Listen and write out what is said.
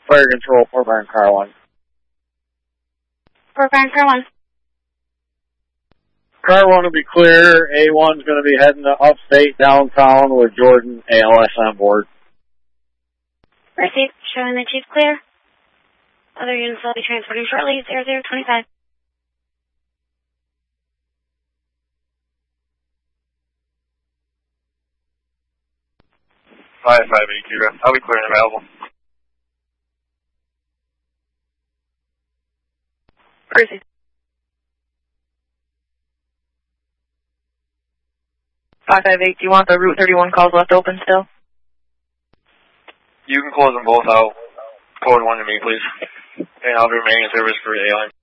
Fire control, Fort Bryan, car 1. Fort Bryan, car 1. Car 1 will be clear. A1's going to be heading to upstate downtown with Jordan ALS on board. Received. Showing the chief clear. Other units will be transporting shortly. 0025. 5580. I'll be clear and available. Received. 558, do you want the Route 31 calls left open still? You can close them both out. Code 1 to me, please. And I'll be remaining in service for A-line.